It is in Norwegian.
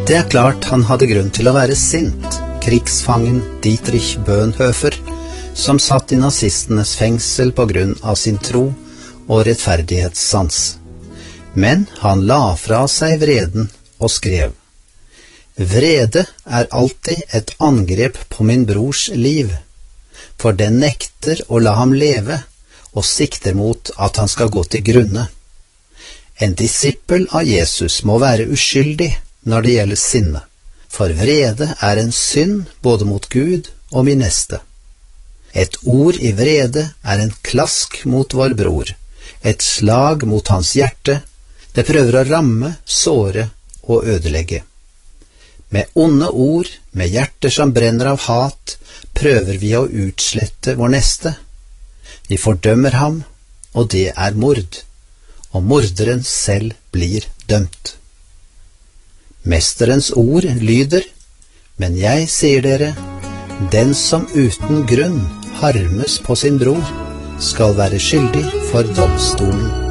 Det klart han hadde grunn til å være sint, krigsfangen Dietrich Bonhoeffer, som satt i nazistenes fengsel på grunn av sin tro og rettferdighetssans. Men han la fra seg vreden og skrev: «Vrede er alltid et angrep på min brors liv, for den nekter å la ham leve og sikter mot at han skal gå til grunne. En disippel av Jesus må være uskyldig når det gjelder sinne, for vrede er en synd både mot Gud og min neste. Et ord i vrede er en klask mot vår bror, et slag mot hans hjerte. Det prøver å ramme, såre og ødelegge. Med onde ord, med hjerter som brenner av hat, prøver vi å utslette vår neste. Vi fordømmer ham, og det er mord, og morderen selv blir dømt. Mesterens ord lyder: men jeg sier dere, den som uten grunn harmes på sin bror, skal være skyldig for domstolen.